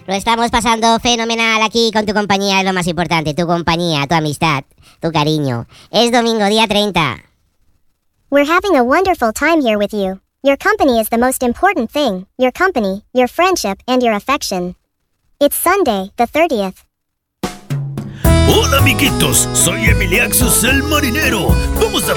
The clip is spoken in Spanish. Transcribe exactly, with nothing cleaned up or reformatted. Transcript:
Lo estamos pasando fenomenal aquí con tu compañía, es lo más importante. Tu compañía, tu amistad, tu cariño. Es domingo, día treinta. We're having a wonderful time here with you. Your company is the most important thing. Your company, your friendship, and your affection. It's Sunday, the thirtieth. Hola amiguitos, soy Emiliaxus el marinero. Vamos a